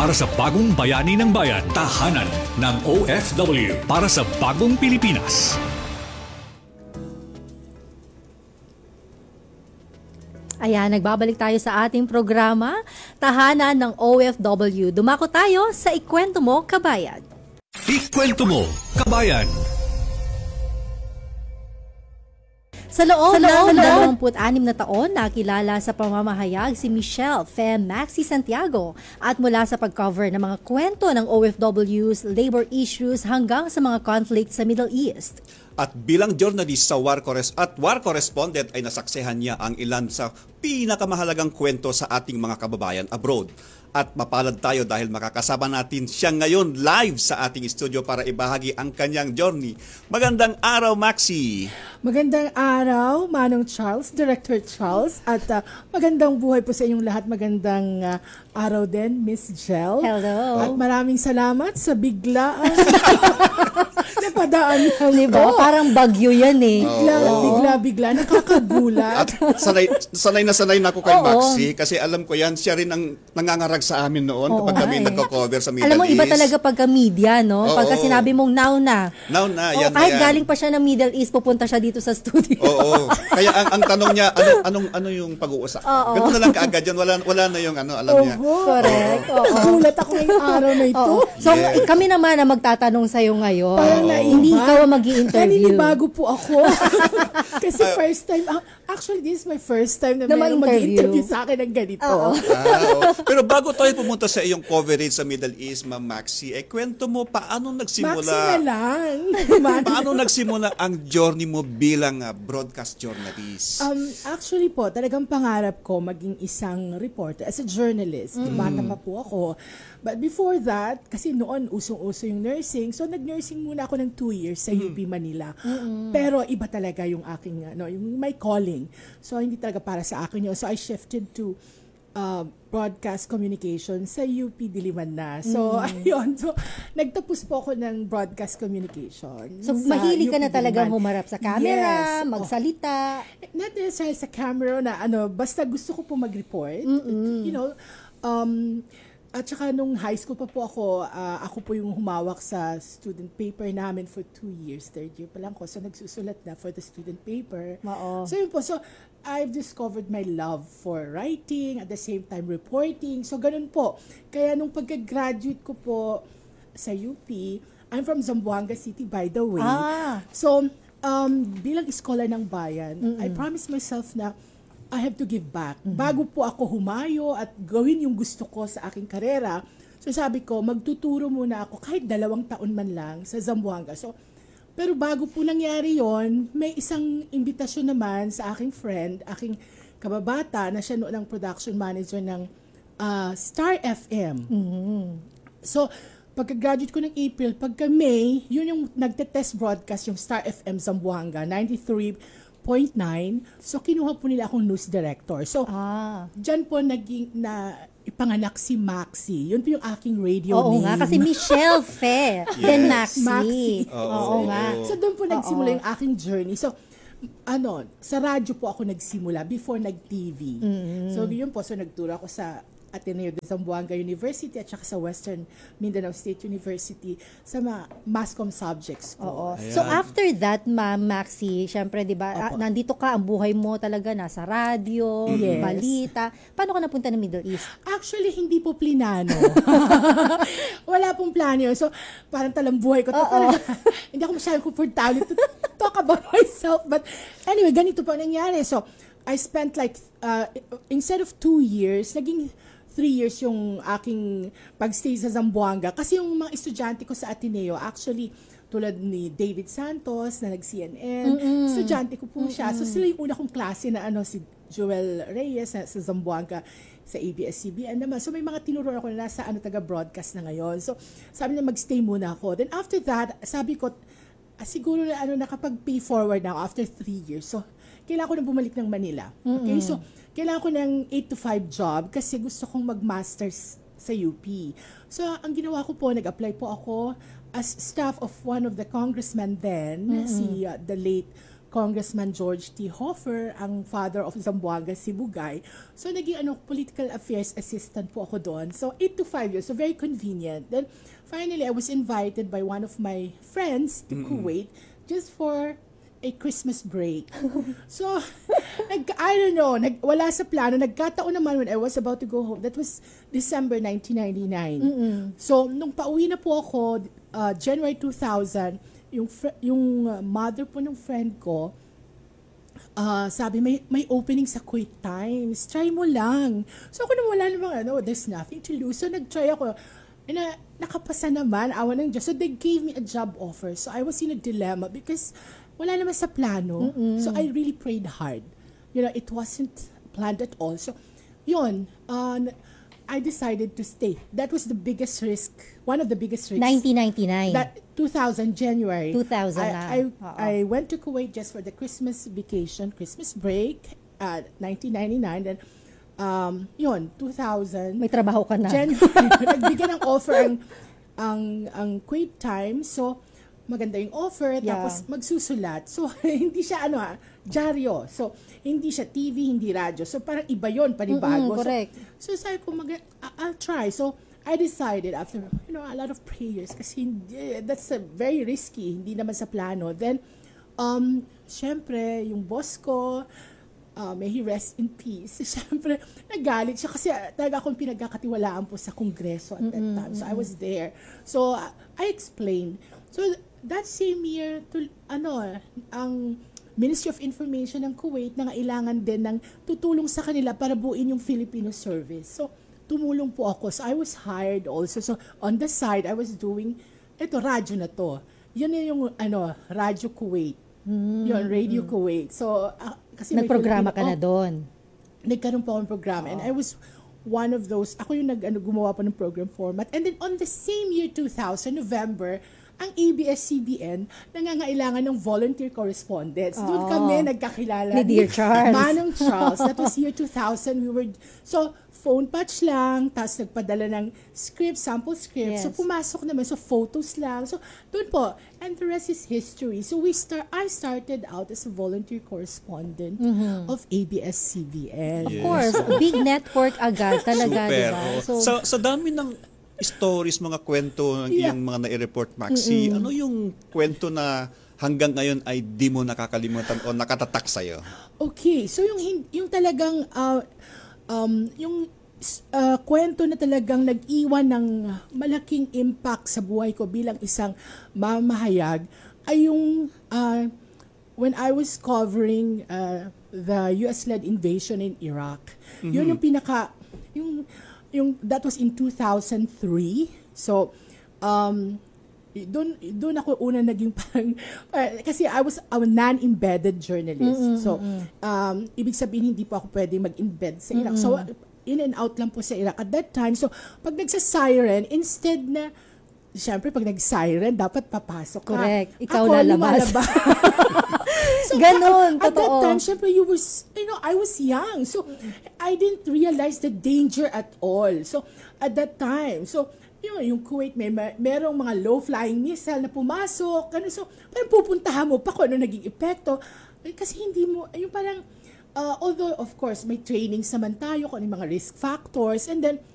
para sa bagong bayani ng bayan, tahanan ng OFW para sa bagong Pilipinas. Ayan, nagbabalik tayo sa ating programa, Tahanan ng OFW. Dumako tayo sa Ikwento Mo, Kabayan. Ikwento Mo, Kabayan. Sa loob ng 26 na taon, nakilala sa pamamahayag si Michelle Fem Maxi Santiago at mula sa pag-cover ng mga kwento ng OFWs, labor issues hanggang sa mga conflict sa Middle East. At bilang journalist sa war correspondent ay nasaksihan niya ang ilan sa pinakamahalagang kwento sa ating mga kababayan abroad. At mapalad tayo dahil makakasama natin siya ngayon live sa ating studio para ibahagi ang kanyang journey. Magandang araw, Maxi! Magandang araw, Manong Charles, Director Charles, at magandang buhay po sa inyong lahat. Magandang araw din, Miss Jel. Hello! At maraming salamat sa biglaan napadaan lang. Diba? Parang bagyo yan eh. Bigla, nakakagulat. At sanay na ako kay Maxi kasi alam ko yan, siya rin ang nangangarag sa amin noon kapag kami nagko-cover sa Middle East. Alam mo, iba talaga pagka media, no? Pagka sinabi mong now na. Now na, yan kahit yan. galing pa siya ng Middle East, pupunta siya dito sa studio. Oo. Kaya ang tanong niya, ano yung pag-uusap? Ganun na lang kaagad yan. Wala na yung alam niya. Correct. Nagulat ako ngayong araw na ito. So, kami naman ang magtatanong sa'yo ngayon. Parang Hindi ikaw ang mag-i-interview. Naninibago po ako. Kasi first time, actually this is my first time na mayroong mag-i-interview sa akin ng ganito. Pero bago tayo pumunta sa iyong coverage sa Middle East, Ma'am Maxi, kwento mo paano nagsimula? Maxi na lang. Paano nagsimula ang journey mo bilang broadcast journalist? Actually po, talagang pangarap ko maging isang reporter as a journalist. Bata pa po ako. But before that, kasi noon usong-uso yung nursing, so nag-nursing muna ako ng 2 years sa UP Manila. Pero iba talaga yung aking, yung my calling. So hindi talaga para sa akin yun. So I shifted to broadcast communication sa UP Diliman na. So, ayun. So, nagtapos po ako ng broadcast communication. So, mahilig ka UP na talagang Diliman. humarap sa camera, Yes. magsalita. Not necessarily sa camera na basta gusto ko po mag-report. You know, at saka nung high school pa po ako po yung humawak sa student paper namin for 2 years. Third year pa lang ko. So, nagsusulat na for the student paper. So, yun po. So, I've discovered my love for writing, at the same time reporting. So, ganun po. Kaya nung pagka-graduate ko po sa UP, I'm from Zamboanga City, by the way. So, bilang scholar ng bayan, I promised myself na I have to give back. Bago po ako humayo at gawin yung gusto ko sa aking karera, so sabi ko, magtuturo muna ako kahit 2 taon man lang sa Zamboanga. So, pero bago po nangyari yon, may isang imbitasyon naman sa aking friend, aking kababata, na siya noon ang production manager ng Star FM. So, pagka-graduate ko ng April, pagka May, yun yung nagte-test broadcast yung Star FM Zamboanga, 93.9. So, kinuha po nila akong news director. So, dyan po ipanganak si Maxi. Yun po yung aking radio name. Oo nga, kasi Michelle Fe, then Maxi. Oo nga. So, doon po nagsimula yung aking journey. So, sa radyo po ako nagsimula before nag-TV. So, yun po. So, nagturo ako sa Ateneo de Zamboanga University at saka sa Western Mindanao State University sa mga mass comm subjects ko. So after that, Ma'am Maxi, syempre 'di ba, nandito ka, ang buhay mo talaga nasa radyo, balita. Paano ka napunta ng Middle East? Actually, hindi po plinano. Wala pong plano yun. So, parang talang buhay ko. Hindi ako masyadong comfortable to talk about myself. But anyway, ganito po nangyari. So, I spent instead of 2 years, naging 3 years yung aking pagstay sa Zamboanga. Kasi yung mga estudyante ko sa Ateneo, actually, tulad ni David Santos na nag-CNN, estudyante ko po siya. So sila yung una kong klase na si Joel Reyes sa Zamboanga, sa ABS-CBN naman. So may mga tinuruan ako na nasa taga-broadcast na ngayon. So sabi niya mag-stay muna ako. Then after that, sabi ko, siguro na nakapag-pay forward na ako after 3 years. So kailangan ko na bumalik ng Manila. Okay? So kailangan ko ng 8 to 5 job kasi gusto kong mag-masters sa UP. So, ang ginawa ko po, nag-apply po ako as staff of one of the congressmen then, si the late Congressman George T. Hoffer, ang father of Zamboanga Sibugay. So, naging political affairs assistant po ako doon. So, 8 to 5 years. So, very convenient. Then, finally, I was invited by one of my friends to Kuwait just for a Christmas break. So, I don't know, wala sa plano. Nagkataon naman when I was about to go home. That was December 1999. So, nung pauwi na po ako, January 2000, yung mother po ng friend ko, sabi, may opening sa Kuwait Times. Try mo lang. So, ako naman wala namang, there's nothing to lose. So, nag-try ako. And nakapasa naman, awa ng Diyos. So, they gave me a job offer. So, I was in a dilemma because wala naman sa plano. So, I really prayed hard. It wasn't planned at all. So, yun, I decided to stay. That was the biggest risk, one of the biggest risks. 1999. That 2000, January. 2000 I went to Kuwait just for the Christmas vacation, Christmas break, 1999. Then, yun, 2000. May trabaho ka na. January, nagbigyan ng offer ang Kuwait Times. So, maganda yung offer, tapos magsusulat. So, hindi siya dyaryo. So, hindi siya TV, hindi radyo. So, parang iba yun, panibago. Correct. So sabi ko, I'll try. So, I decided after, a lot of prayers, kasi that's very risky, hindi naman sa plano. Then, syempre, yung boss ko, may he rest in peace. Syempre, nagalit siya kasi talaga akong pinagkakatiwalaan po sa Kongreso at that time. So, I was there. So, I explained. So, that same year, ang Ministry of Information ng Kuwait nangailangan din ng tutulong sa kanila para buuin yung Filipino service. So, tumulong po ako. So, I was hired also. So, on the side, I was doing, radyo na to. Yun yung, Radyo Kuwait. Yun, Radio Kuwait. So, kasi nagprograma ka na doon. Nagkaroon po akong programa. And I was one of those, ako yung gumawa pa ng program format. And then, on the same year, 2000, November, ang ABS-CBN nangangailangan ng volunteer correspondents. Doon kami nagkakilala ni Dear Charles. Manong Charles. That was year 2000. So, phone patch lang, tapos nagpadala ng script, sample script. Yes. So, pumasok naman. So, photos lang. So, doon po. And the rest is history. So, I started out as a volunteer correspondent of ABS-CBN. Of course, big network agad talaga, Super. diba? Sa dami ng stories, mga kwento yung mga nai-report, Maxi, ano yung kwento na hanggang ngayon ay di mo nakakalimutan o nakatatak sa'yo? Okay, so yung talagang yung kwento na talagang nag-iwan ng malaking impact sa buhay ko bilang isang mamahayag ay yung when I was covering the US-led invasion in Iraq. Yun yung that was in 2003. So, doon ako una naging parang, kasi I was a non-embedded journalist. So, ibig sabihin hindi po ako pwedeng mag-embed sa Iraq. So, in and out lang po sa Iraq at that time. So, pag nagsa-siren, instead na, siyempre, pag nag-siren, dapat papasok ka. Correct. Ikaw ako, lalabas. So, Ganon, at that totoo. time, syempre, I was young. So, I didn't realize the danger at all. So, at that time, yung Kuwait, merong mga low-flying missile na pumasok. So, parang pupuntahan mo pa kung ano naging epekto. Kasi hindi mo, yung parang, although, of course, may trainings naman tayo kung ano yung mga risk factors. And then,